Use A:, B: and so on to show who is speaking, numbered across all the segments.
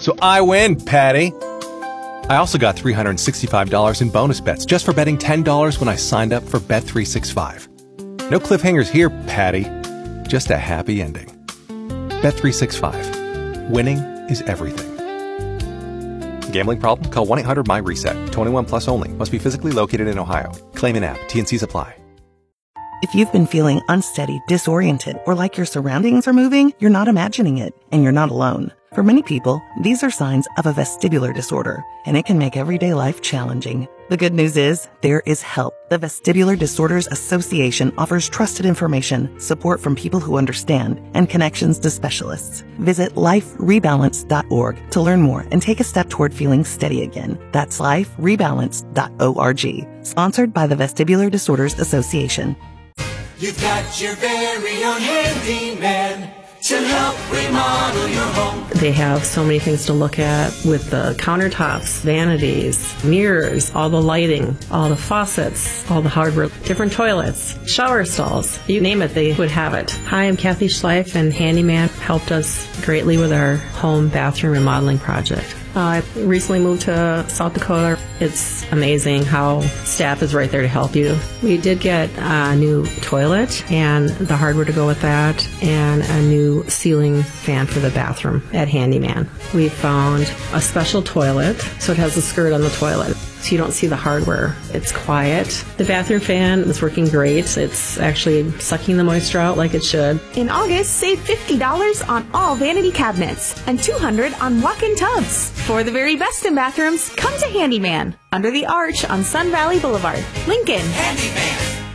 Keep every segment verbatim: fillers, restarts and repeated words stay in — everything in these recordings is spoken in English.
A: So I win, Patty. I also got three hundred sixty-five dollars in bonus bets just for betting ten dollars when I signed up for Bet three sixty-five. No cliffhangers here, Patty. Just a happy ending. Bet three sixty-five. Winning is everything. Gambling problem? Call one eight hundred my reset. twenty-one plus only. Must be physically located in Ohio. Claim in app. T N Cs apply.
B: If you've been feeling unsteady, disoriented, or like your surroundings are moving, you're not imagining it, and you're not alone. For many people, these are signs of a vestibular disorder, and it can make everyday life challenging. The good news is, there is help. The Vestibular Disorders Association offers trusted information, support from people who understand, and connections to specialists. Visit life rebalance dot org to learn more and take a step toward feeling steady again. That's life rebalance dot org. Sponsored by the Vestibular Disorders Association.
C: You've got your very own handyman to help remodel your home.
D: They have so many things to look at with the countertops, vanities, mirrors, all the lighting, all the faucets, all the hardware, different toilets, shower stalls. You name it, they would have it. Hi, I'm Kathy Schleif, and Handyman helped us greatly with our home bathroom remodeling project. Uh, I recently moved to South Dakota. It's amazing how staff is right there to help you. We did get a new toilet and the hardware to go with that, and a new ceiling fan for the bathroom at Handyman. We found a special toilet, so it has a skirt on the toilet, so you don't see the hardware. It's quiet. The bathroom fan is working great. It's actually sucking the moisture out like it should.
E: In August, save fifty dollars on all vanity cabinets and two hundred dollars on walk-in tubs. For the very best in bathrooms, come to Handyman, under the arch on Sun Valley Boulevard, Lincoln.
C: Handyman.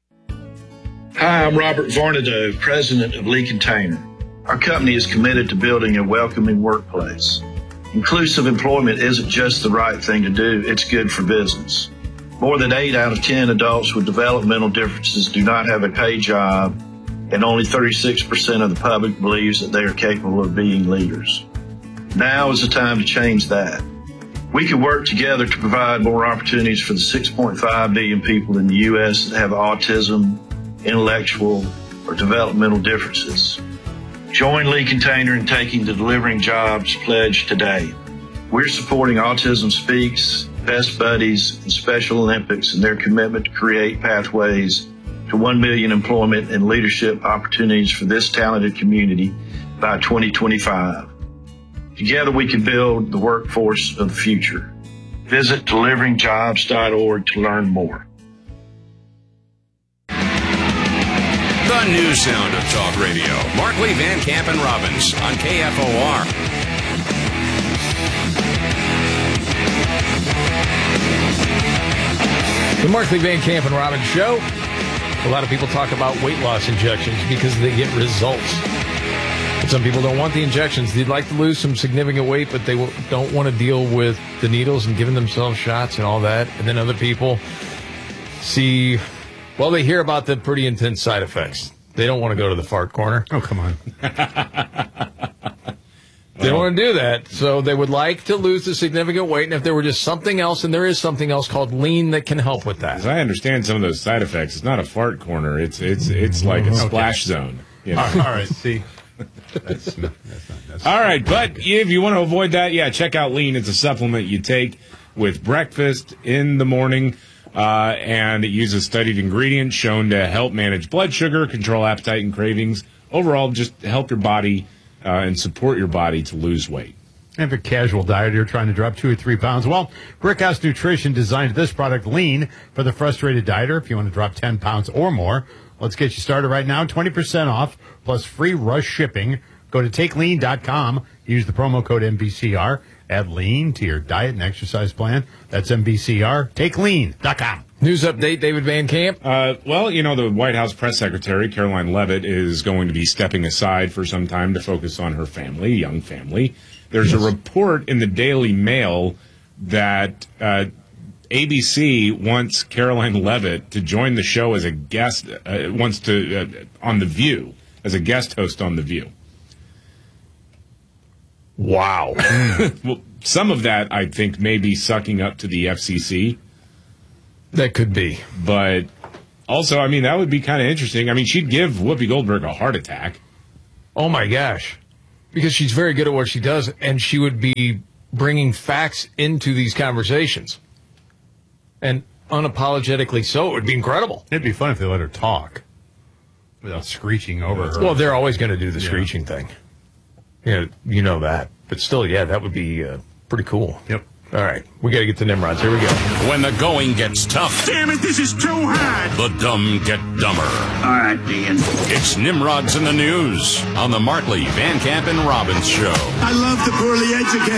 F: Hi, I'm Robert Varnado, president of Lee Container. Our company is committed to building a welcoming workplace. Inclusive employment isn't just the right thing to do, it's good for business. More than eight out of ten adults with developmental differences do not have a paid job, and only thirty-six percent of the public believes that they are capable of being leaders. Now is the time to change that. We can work together to provide more opportunities for the six point five million people in the U S that have autism, intellectual, or developmental differences. Join Lee Container in taking the Delivering Jobs pledge today. We're supporting Autism Speaks, Best Buddies, and Special Olympics in their commitment to create pathways to one million employment and leadership opportunities for this talented community by twenty twenty-five. Together we can build the workforce of the future. Visit delivering jobs dot org to learn more.
G: The new sound of talk radio. Markley, Van Camp, and Robbins on K F O R.
H: The Markley, Van Camp, and Robbins show. A lot of people talk about weight loss injections because they get results. But some people don't want the injections. They'd like to lose some significant weight, but they don't want to deal with the needles and giving themselves shots and all that. And then other people see, well, they hear about the pretty intense side effects. They don't want to go to the fart corner.
I: Oh, come on.
H: They don't want to do that. So they would like to lose the significant weight. And if there were just something else, and there is something else called lean that can help with that.
I: As I understand some of those side effects, it's not a fart corner. It's it's it's like a okay. splash zone. You know?
H: All right, see.
I: That's not, that's not, that's All right, but if you want to avoid that, yeah, check out Lean. It's a supplement you take with breakfast in the morning, uh, and it uses studied ingredients shown to help manage blood sugar, control appetite and cravings, overall just help your body uh, and support your body to lose weight.
J: And if a casual dieter, you're trying to drop two or three pounds, well, Brickhouse Nutrition designed this product, Lean, for the frustrated dieter. If you want to drop ten pounds or more, let's get you started right now. twenty percent off plus free rush shipping. Go to take lean dot com. Use the promo code M B C R. Add Lean to your diet and exercise plan. That's M B C R. take lean dot com.
H: News update, David Van Camp.
I: Uh, well, you know, the White House press secretary, Caroline Leavitt, is going to be stepping aside for some time to focus on her family, young family. There's yes. a report in the Daily Mail that uh, A B C wants Caroline Leavitt to join the show as a guest, uh, wants to, uh, on The View, as a guest host on The View.
H: Wow.
I: Well, some of that, I think, may be sucking up to the F C C.
H: That could be.
I: But also, I mean, that would be kind of interesting. I mean, she'd give Whoopi Goldberg a heart attack.
H: Oh, my gosh. because she's very good at what she does, and she would be bringing facts into these conversations. And unapologetically so. It would be incredible.
J: It'd be fun if they let her talk without screeching over her.
H: Well, they're always going to do the
J: Yeah.
H: screeching thing. Yeah, you know that. But still, yeah, that would be uh, pretty cool.
J: Yep.
H: All right, we got to get to Nimrods. Here we go.
G: When the going gets tough.
C: Damn it, this is too hard.
G: The dumb get dumber.
C: All right, Dean.
G: It's Nimrods in the News on the Markley, Van Camp, and Robbins Show.
C: I love the poorly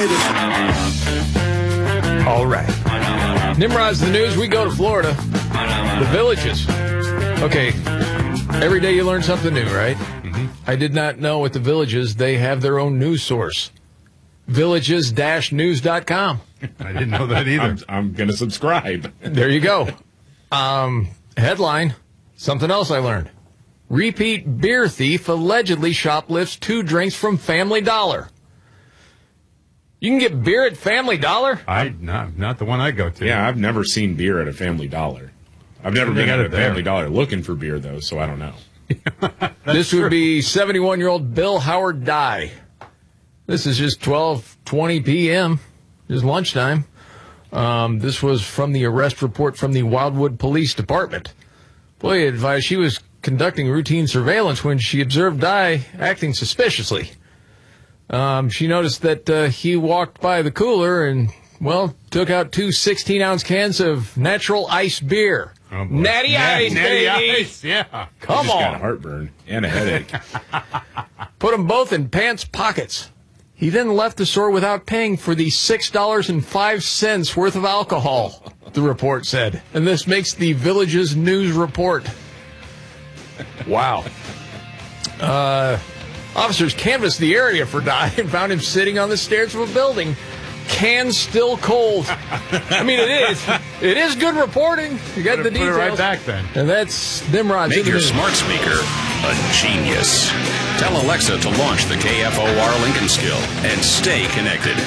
C: educated.
H: All right. Nimrod's the News. We go to Florida. The Villages. Okay. Every day you learn something new, right? Mm-hmm. I did not know at the Villages they have their own news source. villages dash news dot com.
J: I didn't know that either.
I: I'm, I'm going to subscribe.
H: There you go. Um, headline, something else I learned. Repeat beer thief allegedly shoplifts two drinks from Family Dollar. You can get beer at Family Dollar?
J: I not not the one I go to.
I: Yeah, I've never seen beer at a Family Dollar. I've never
J: They
I: been
J: got
I: at
J: it
I: a
J: there.
I: Family Dollar looking for beer, though, so I don't know.
H: This would be seventy-one-year-old Bill Howard Dye. This is just twelve twenty p.m., just lunchtime. Um, this was from the arrest report from the Wildwood Police Department. Boy advised she was conducting routine surveillance when she observed Dye acting suspiciously. Um, she noticed that uh, he walked by the cooler and, well, took out two sixteen-ounce cans of natural ice beer.
J: Oh,
H: Natty
J: yeah,
H: Ice,
J: Natty
H: baby!
J: Ice, yeah.
H: Come
I: I just
H: on.
I: got heartburn and a headache.
H: Put them both in pants pockets. He then left the store without paying for the six dollars and five cents worth of alcohol, the report said. And this makes the Village's news report. Wow. Uh, officers canvassed the area for Dye and found him sitting on the stairs of a building. Cans still cold. I mean, it is. It is good reporting. You got the
J: Put it
H: details.
J: right back then.
H: And that's Nimrod's.
G: Make your smart speaker a genius. Tell Alexa to launch the K F O R Lincoln skill and stay connected.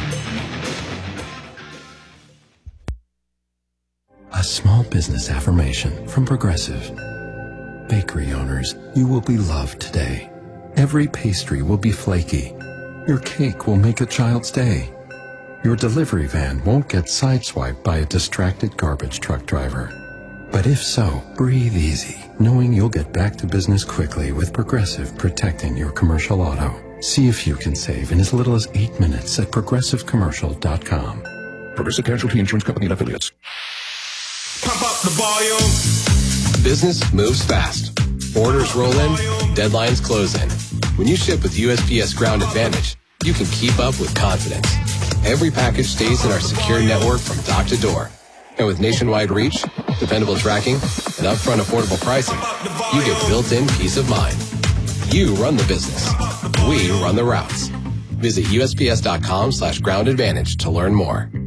K: A small business affirmation from Progressive. Bakery owners, you will be loved today. Every pastry will be flaky. Your cake will make a child's day. Your delivery van won't get sideswiped by a distracted garbage truck driver. But if so, breathe easy, knowing you'll get back to business quickly with Progressive protecting your commercial auto. See if you can save in as little as eight minutes at progressive commercial dot com.
L: Progressive Casualty Insurance Company and affiliates.
C: Pump up the volume.
M: Business moves fast. Orders roll in, deadlines close in. When you ship with U S P S Ground Advantage, you can keep up with confidence. Every package stays in our secure network from dock to door. And with nationwide reach, dependable tracking, and upfront affordable pricing, you get built-in peace of mind. You run the business. We run the routes. Visit U S P S dot com slash ground advantage to learn more.